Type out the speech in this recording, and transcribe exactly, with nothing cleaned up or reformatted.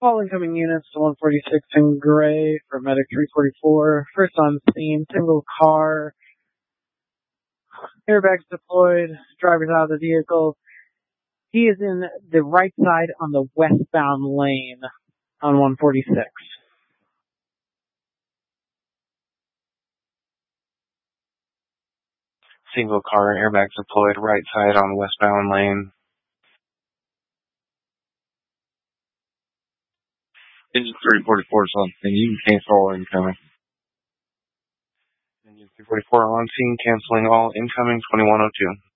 All incoming units to one forty-six in gray for Medic three forty-four. First on scene, single car. Airbags deployed. Drivers out of the vehicle. He is in the right side on the westbound lane on one forty-six. Single car, airbags deployed, right side on the westbound lane. Engine three forty-four is on scene. You can cancel all incoming. Engine three forty-four on scene, canceling all incoming twenty-one oh two.